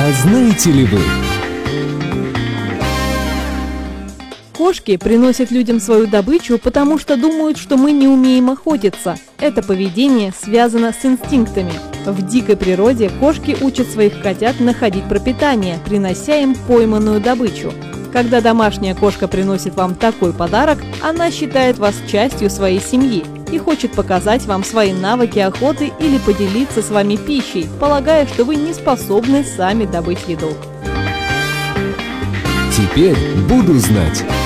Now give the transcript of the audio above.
А знаете ли вы? Кошки приносят людям свою добычу, потому что думают, что мы не умеем охотиться. Это поведение связано с инстинктами. В дикой природе кошки учат своих котят находить пропитание, принося им пойманную добычу. Когда домашняя кошка приносит вам такой подарок, она считает вас частью своей семьи и хочет показать вам свои навыки охоты или поделиться с вами пищей, полагая, что вы не способны сами добыть еду. Теперь буду знать.